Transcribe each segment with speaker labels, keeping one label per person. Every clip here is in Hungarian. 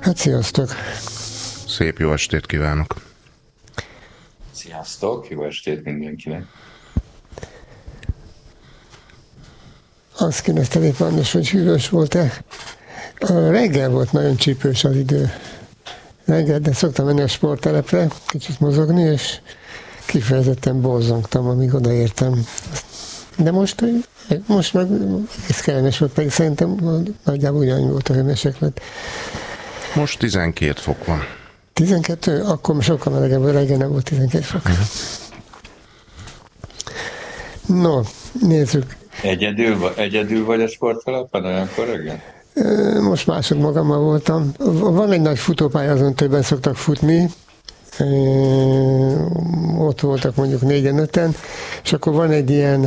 Speaker 1: Hát sziasztok!
Speaker 2: Szép jó estét kívánok!
Speaker 3: Sziasztok! Jó estét mindenkinek!
Speaker 1: Azt kérdezte épp András, hogy hűvös volt-e? Reggel volt nagyon csípős az idő. Reggel, de szoktam menni a sporttelepre, kicsit mozogni, és kifejezetten borzongtam, amíg odaértem. De most meg egész kellemes volt, pedig szerintem nagyjából ugyanúgy volt a hőmérséklet.
Speaker 2: Most 12 fok van.
Speaker 1: 12? Akkor sokkal melegebb, reggel nem volt 12 fok. No, nézzük.
Speaker 3: Egyedül vagy a sporttelepen olyankor reggel?
Speaker 1: Most mások magammal voltam. Van egy nagy futópálya, azon többen szoktak futni. Ott voltak mondjuk 4-5-en, és akkor van egy ilyen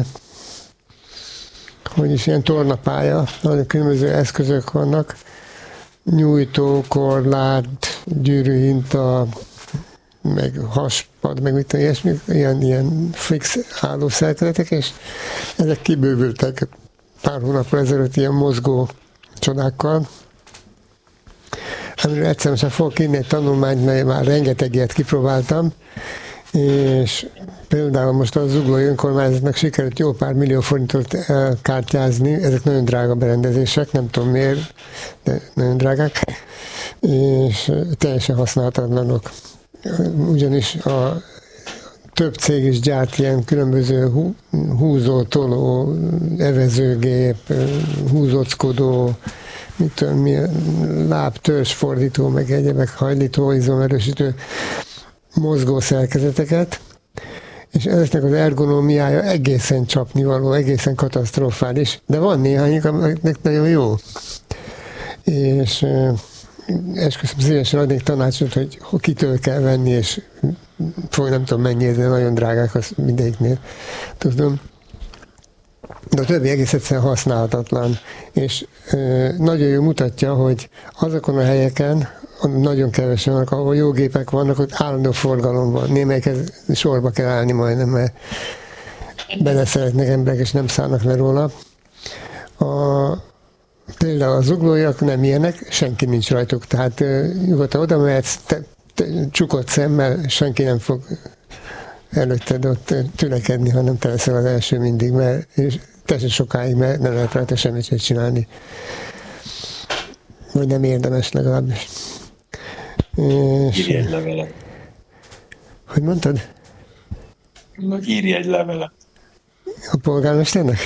Speaker 1: ilyen tornapálya, ahol különböző eszközök vannak, nyújtó, korlát, gyűrűhinta, meg haspad, meg mit ilyesmi, ilyen fix álló szerkezetek, és ezek kibővültek pár hónappal ezelőtt ilyen mozgó csodákkal, amiről egyszerűen sem fogok írni egy tanulmányt, mert már rengeteg ilyet kipróbáltam, és például most a Zuglói Önkormányzatnak sikerült jó pár millió forintot elkártyázni, ezek nagyon drága berendezések, nem tudom miért, de nagyon drágák, és teljesen használhatatlanok. Ugyanis a több cég is gyárt ilyen különböző húzó, toló, evezőgép, húzóckodó, mit tudom, lábtörzsfordító, meg egyebek, hajlító, izomerősítő mozgó szerkezeteket, és ezeknek az ergonómiája egészen csapnivaló, egészen katasztrofális, de van néhányik, amiknek nagyon jó. És esküszöm, szívesen adnék tanácsot, hogy kitől kell venni, és nem tudom mennyi, de nagyon drágák az mindegyiknél, tudom. De a többi egész egyszerűen használhatatlan, és nagyon jó mutatja, hogy azokon a helyeken, nagyon kevesen vannak, ahol jó gépek vannak, ott állandó forgalom van. Némelyikhez sorba kell állni majdnem, mert bele szeretnek emberek, és nem szállnak le róla. Például a zuglóiak nem ilyenek, senki nincs rajtuk, tehát nyugodtan oda mehetsz, csukott szemmel, senki nem fog előtted ott tülekedni, hanem te leszel az első mindig, és teljesen sokáig, mert nem lehet rajta semmit csinálni. Vagy nem érdemes legalábbis.
Speaker 3: Írj egy levelet.
Speaker 1: Hogy mondtad?
Speaker 3: Írj egy levelet.
Speaker 1: A polgármesternek?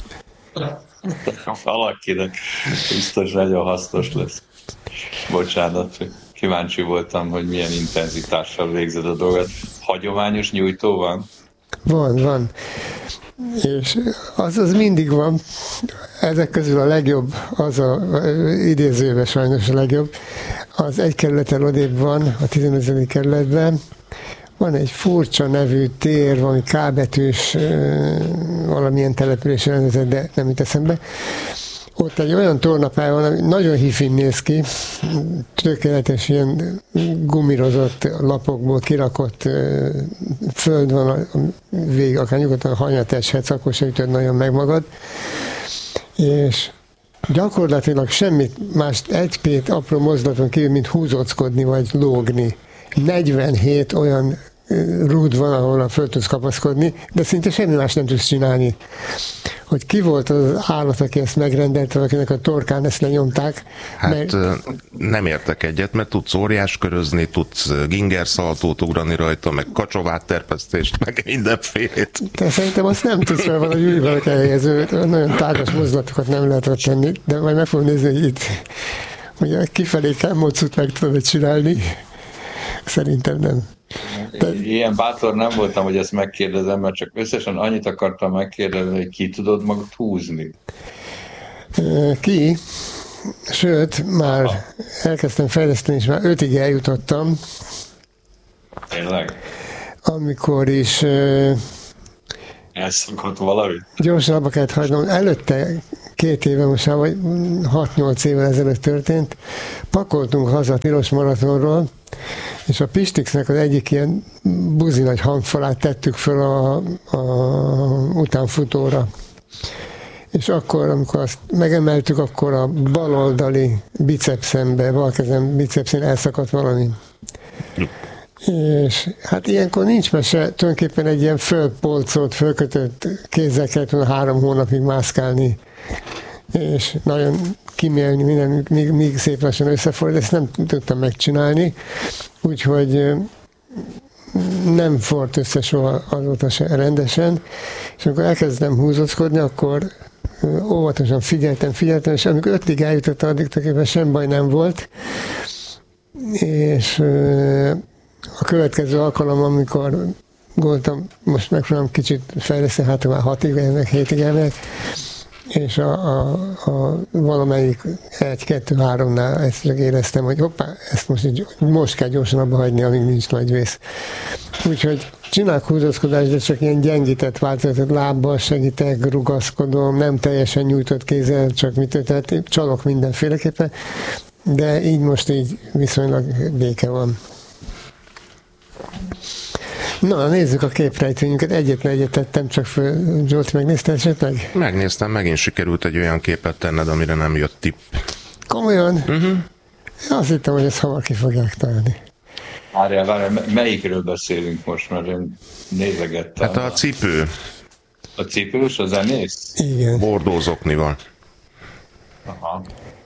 Speaker 3: Valakinek biztos nagyon hasznos lesz. Bocsánat, kíváncsi voltam, hogy milyen intenzitással végzed a dolgot. Hagyományos nyújtó van?
Speaker 1: Van. És az mindig van. Ezek közül a legjobb, idézőben sajnos a legjobb, az egy kerületen odébb van, a 15. kerületben. Van egy furcsa nevű tér, valami K-betűs valamilyen településen rendezett, de nem jut eszembe. Ott egy olyan tornapálya van, ami nagyon hifin néz ki, tökéletes ilyen gumírozott lapokból kirakott föld van, végig akár nyugodtan hanyat eshetsz, akkor se ütöd nagyon meg magad. És gyakorlatilag semmit más, egy-két apró mozdulaton kívül, mint húzóckodni vagy lógni. 47 olyan rúd van, ahol föl tudsz kapaszkodni, de szinte semmi más nem tudsz csinálni. Hogy ki volt az állat, aki ezt megrendelte, akinek a torkán ezt lenyomták.
Speaker 2: Hát nem értek egyet, mert tudsz óriáskörözni, tudsz gingerszaltót ugrani rajta, meg kacsovátterpesztést, meg mindenfélét.
Speaker 1: De szerintem azt nem tudsz, mert valahogy ülve kell helyező, nagyon tágas mozdulatokat nem lehet ott tenni, de majd meg fogom nézni, hogy itt hogy kifelé kell mocut meg tudod csinálni. Szerintem nem.
Speaker 3: Ilyen bátor nem voltam, hogy ezt megkérdezem, mert csak összesen annyit akartam megkérdezni, hogy ki tudod magad húzni.
Speaker 1: Ki? Sőt, már elkezdtem fejleszteni, és már 5-ig eljutottam.
Speaker 3: Tényleg?
Speaker 1: Amikor is
Speaker 3: elszakadt valami?
Speaker 1: Gyorsan abba kellett hagynom. Előtte 2 éve most már, vagy 6-8 évvel ezelőtt történt. Pakoltunk haza a Tilos Maratonról, és a Pistixnek az egyik ilyen buzi nagy hangfalát tettük föl a utánfutóra. és akkor, amikor azt megemeltük, akkor a baloldali bicepszembe, balkezem bicepszén elszakadt valami. És hát ilyenkor nincs mese, tulajdonképpen egy ilyen fölpolcolt, fölkötött kézzel kellett volna 3 hónapig mászkálni, és nagyon kimélni minden, míg szép lassan összefordul, ezt nem tudtam megcsinálni, úgyhogy nem fordult össze soha azóta se rendesen, és amikor elkezdtem húzózkodni, akkor óvatosan figyeltem, és amikor 5-ig eljutottam, addig tulajdonképpen sem baj nem volt, és a következő alkalom, amikor gondoltam, most megpróbálom kicsit fejleszteni, hát már 6-ig elmegyek, 7-ig elmegyek, és a valamelyik 1-2-3-nál ezt éreztem, hogy hoppá, ezt most kell gyorsan abba hagyni, amíg nincs nagy vész. Úgyhogy csinálok húzózkodást, de csak ilyen gyengített változatot, lábbal segítek, rugaszkodom, nem teljesen nyújtott kézzel, csak tehát csalok mindenféleképpen, de így most így viszonylag béke van. Na, nézzük a képrejtvényünket. Egyet tettem, csak föl. Zsolti, megnézte esetleg?
Speaker 2: Megnéztem, megint sikerült egy olyan képet tenned, amire nem jött tipp.
Speaker 1: Komolyan? Azt hittem, hogy ezt hamar ki fogják találni.
Speaker 3: Várjál, melyikről beszélünk most, mert én nézegettem.
Speaker 2: Hát a cipő.
Speaker 3: A cipős, a zenész?
Speaker 1: Igen.
Speaker 2: Bordózoknival.
Speaker 3: Aha.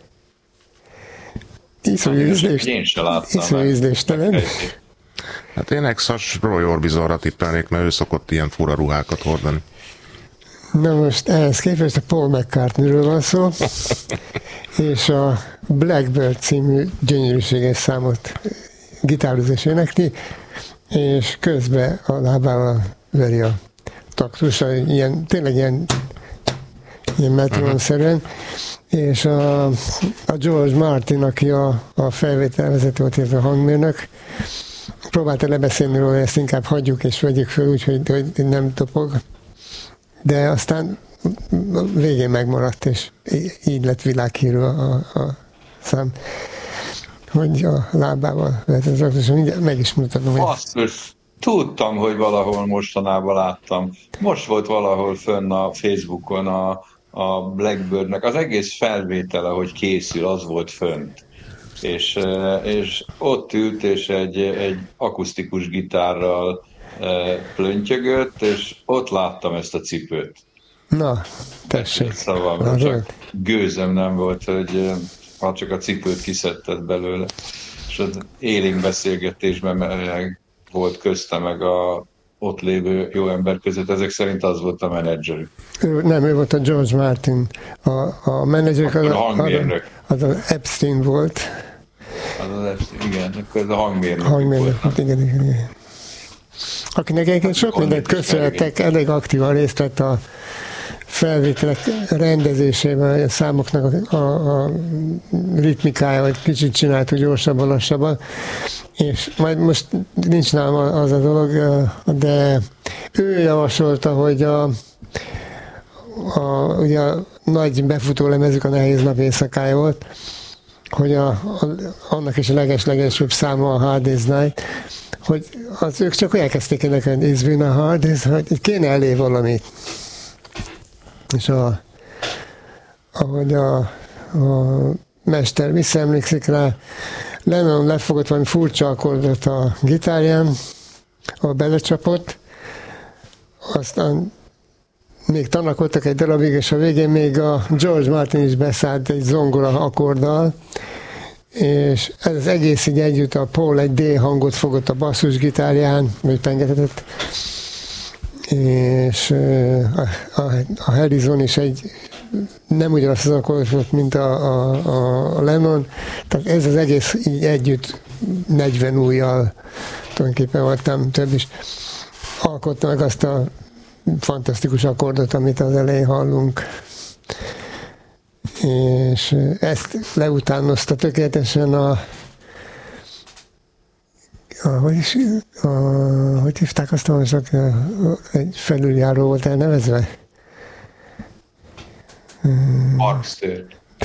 Speaker 1: Iszonyú ízléstelen.
Speaker 2: Hát én Exas Roy Orbisonra tippelnék, mert ő szokott ilyen fura ruhákat hordani.
Speaker 1: Na most ehhez képest a Paul McCartneyről van szó, és a Blackbird című gyönyörűséges számot gitározás énekli, és közben a lábával veri a taktusa, tényleg ilyen metronomszerűen, és a George Martin, aki a felvételvezető volt, illetve a hangmérnök, próbálta lebeszélni róla, ezt inkább hagyjuk és vegyük föl, úgyhogy nem topog. De aztán végén megmaradt, és így lett világhírű a szám, hogy a lábával vett az raktos, mindjárt meg is mutatom.
Speaker 3: Basszus, tudtam, hogy valahol mostanában láttam. Most volt valahol fönn a Facebookon a Blackbirdnek, az egész felvétele, hogy készül, az volt fönt. És ott ült, és egy akusztikus gitárral plöntyögött, és ott láttam ezt a cipőt.
Speaker 1: Na, tessék.
Speaker 3: Szóval csak gőzem nem volt, hogy ha csak a cipőt kiszedted belőle. És az élénk beszélgetésben volt közte meg a ott lévő jó ember között, ezek szerint az volt a menedzser.
Speaker 1: Ő volt a George Martin. A menedzser az Epstein volt.
Speaker 3: Az Epstein, igen, akkor ez a hangmérnök.
Speaker 1: Igen. Akinek egyébként sok mindent köszönhetek, elég aktívan részt vett a felvételek rendezésében, a számoknak a ritmikája, vagy kicsit csináltuk gyorsabban, lassabban, és majd most nincs nálam az a dolog, de ő javasolta, hogy ugye a nagy befutó lemezük a Nehéz nap éjszakája volt, hogy annak is a leges-legelsőbb száma a Hard Day's Night, hogy ők csak elkezdték ennek, hogy It's been a hard days, hogy kéne elé valamit. És ahogy a mester visszaemlékszik rá, Lennon lefogott valami furcsa akkordot a gitárján, ahol belecsapott, aztán még tanakodtak egy darabig, és a végén még a George Martin is beszállt egy zongora akkorddal, és ez az egész így együtt, a Paul egy D hangot fogott a basszusgitárján, vagy pengetett, és a Harrison is egy nem ugyanazt az akkordot, mint a Lennon, tehát ez az egész így együtt 40 ujjal, tulajdonképpen voltam több is, alkotta meg azt a fantasztikus akkordot, amit az elején hallunk. És ezt leutánozta tökéletesen hogy hívták azt, hogy egy felüljáró volt elnevezve?
Speaker 3: Markster.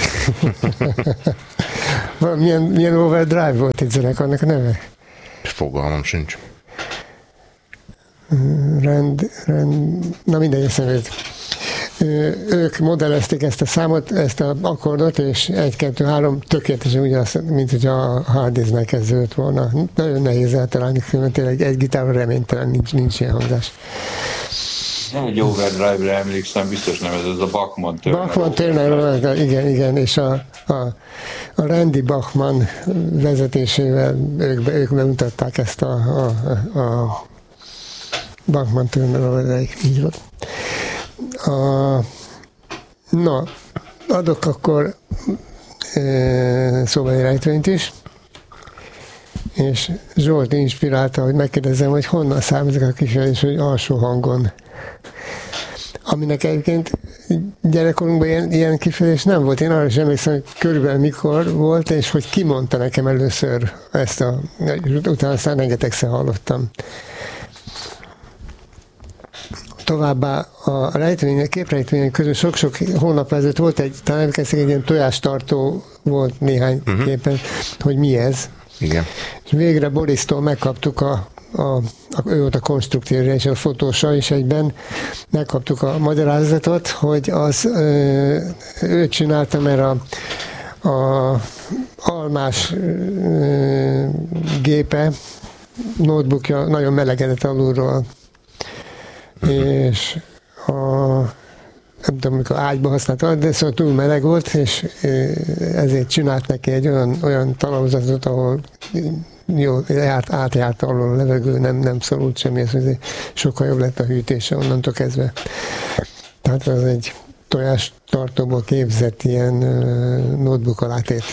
Speaker 1: Milyen overdrive volt egy zenekarnak a neve?
Speaker 2: Fogalmam sincs.
Speaker 1: Na mindegy, eszemét. ők modellezték ezt a számot, ezt az akkordot, és 1, 2, 3 tökéletesen ugyanaz, mint hogyha a Hard Day's-nál kezdődött volna. Nagyon nehéz eltalálni, tényleg egy gitárra reménytelen, nincs ilyen hangzás.
Speaker 3: Egy Overdrive-re emlékszem, biztos nem ez a Bachman Turner.
Speaker 1: Bachman Turner, igen, és a Randy Bachman vezetésével ők bemutatták ezt a Bachman Turner, így volt. Na, adok akkor szóbeli rejtvényt is, és Zsolt inspirálta, hogy megkérdezem, hogy honnan származik a kifejezés, hogy alsó hangon. Aminek egyébként gyerekkorunkban ilyen kifejezés nem volt. Én arra is emlékszem, hogy körülbelül mikor volt, és hogy ki mondta nekem először ezt utána aztán rengetegszer hallottam. Továbbá a képrejtvények közül sok-sok hónap ezelőtt volt talán egy ilyen tojástartó volt néhány képen, hogy mi ez.
Speaker 2: Igen.
Speaker 1: És végre Borisztól megkaptuk ő volt a konstruktív és a fotósa is egyben, megkaptuk a magyarázatot, hogy az ő csinálta, mert a almás gépe, notebookja nagyon melegedett alulról, és nem tudom, mikor ágyba használta, de szóval túl meleg volt, és ezért csinált neki egy olyan talapzatot, ahol jó, átjárt alól a levegő, nem szorult semmi, ezért sokkal jobb lett a hűtése onnantól kezdve. Tehát az egy tojástartóból képzett ilyen notebook alátét.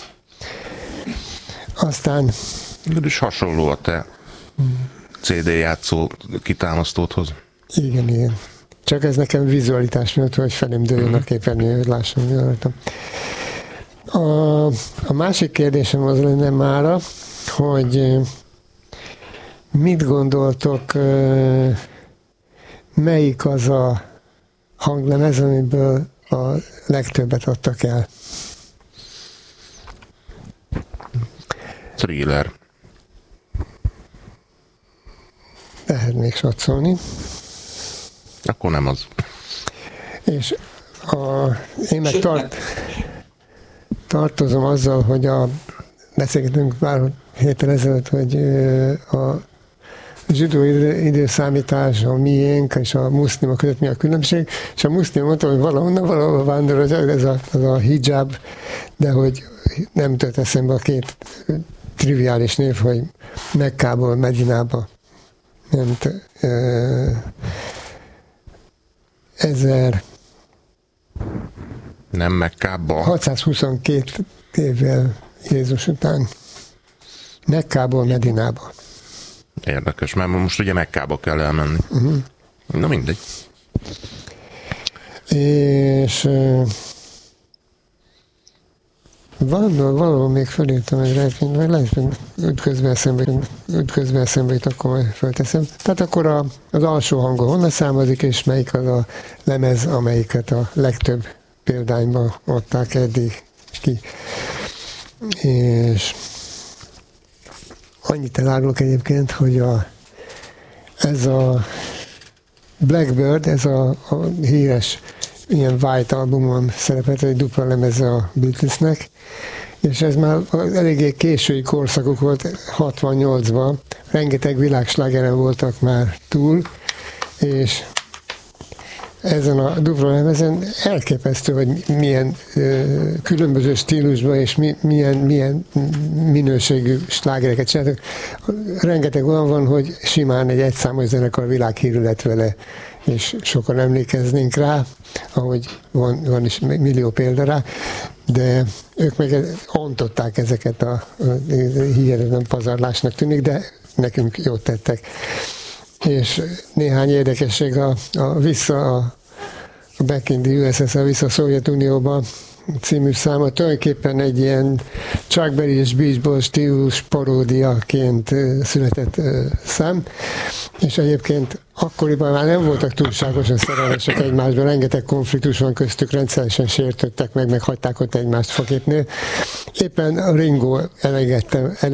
Speaker 1: Aztán...
Speaker 2: És hasonló a te CD játszó kitámasztódhoz.
Speaker 1: Igen. Csak ez nekem vizualitás miatt, hogy felém dőljön a képernyő, hogy lássam, mi rajtam. A másik kérdésem az lenne mára, hogy mit gondoltok, melyik az a hanglemez, amiből a legtöbbet adtak el?
Speaker 2: Thriller.
Speaker 1: Lehet még satszolni.
Speaker 2: Akkor nem az. És
Speaker 1: én meg tartozom azzal, hogy beszélgetünk pár héttel ezelőtt, hogy a zsidó időszámítás, a miénk és a muszlimok között mi a különbség, és a muszlim mondta, hogy valahol vándorol, ez a hijab, de hogy nem tört eszembe a két triviális név, hogy Mekkából Medinába ment 622 évvel Jézus után Mekkából Medinába.
Speaker 2: Érdekes, mert most ugye Mekkába kell elmenni. Na mindegy.
Speaker 1: És valahol még felírtam egy rejtvényt, vagy lehet, hogy ütközbe eszembe itt, akkor majd felteszem. Tehát akkor az alsó hangon honnan származik, és melyik az a lemez, amelyiket a legtöbb példányban adták eddig ki. És annyit elárulok egyébként, hogy ez a Blackbird, ez a híres ilyen White albumon szerepelt, egy dupla lemeze a Beatlesnek, és ez már eléggé késői korszakuk volt, 68-ban, rengeteg világslágeren voltak már túl, és ezen a dupla lemezen elképesztő, hogy milyen különböző stílusban és milyen minőségű slágereket csináltak. Rengeteg olyan van, hogy simán egy egyszámos zenekar világhírű lett vele, és sokan emlékeznénk rá, ahogy van is millió példa rá, de ők meg ontották ezeket a hihetetlen pazarlásnak tűnik, de nekünk jót tettek. És néhány érdekesség a Back in the USSR, vissza a Szovjetunióba című száma tulajdonképpen egy ilyen Chuck Berry és Beach Boys stílus paródiaként született szám, és egyébként akkoriban már nem voltak túlságosan szerelmesek egymásban, rengeteg konfliktus van köztük, rendszeresen sértődtek meg hagyták ott egymást faképnél. Éppen a Ringo elegette